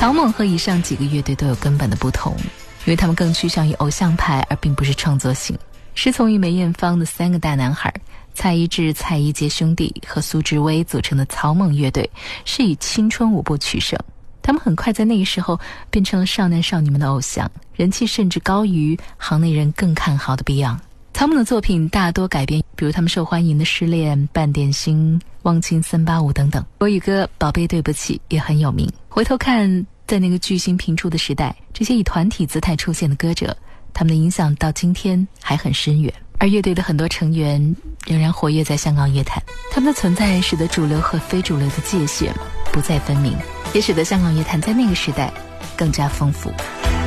草蜢和以上几个乐队都有根本的不同，因为他们更趋向于偶像派，而并不是创作型。师从于梅艳芳的三个大男孩蔡一智、蔡一杰兄弟和苏志威组成的草蜢乐队，是以青春舞步取胜。他们很快在那个时候变成了少男少女们的偶像，人气甚至高于行内人更看好的 Beyond。 草蜢的作品大多改编，比如他们受欢迎的《失恋》、《半点心》、《忘情385》等等。国语歌《宝贝对不起》也很有名。回头看，在那个巨星频出的时代，这些以团体姿态出现的歌者，他们的影响到今天还很深远。而乐队的很多成员仍然活跃在香港乐坛，他们的存在使得主流和非主流的界限不再分明，也使得香港乐坛在那个时代更加丰富。